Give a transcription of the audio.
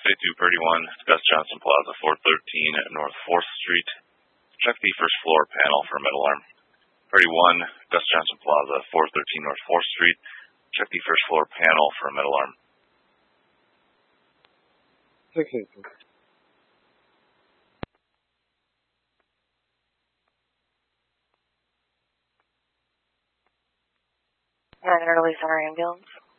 Purdy 1, Gus Johnson Plaza, 413 North 4th Street. Check the first floor panel for a metal alarm. Purdy 1, Gus Johnson Plaza, 413 North 4th Street. Check the first floor panel for a metal alarm. 682. Release our ambulance.